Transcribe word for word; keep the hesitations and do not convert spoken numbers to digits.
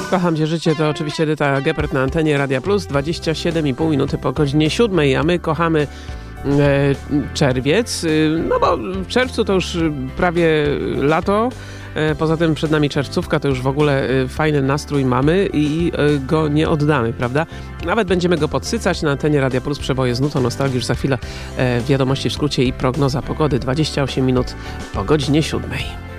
Kocham Cię życie to oczywiście Edyta Geppert na antenie Radia Plus, dwadzieścia siedem i pół minuty po godzinie siódmej, a my kochamy e, czerwiec, no bo w czerwcu to już prawie lato, e, poza tym przed nami czerwcówka, to już w ogóle e, fajny nastrój mamy i e, go nie oddamy, prawda? Nawet będziemy go podsycać na antenie Radia Plus, przeboje z nutą nostalgii, już za chwilę e, wiadomości w skrócie i prognoza pogody, dwadzieścia osiem minut po godzinie siódmej.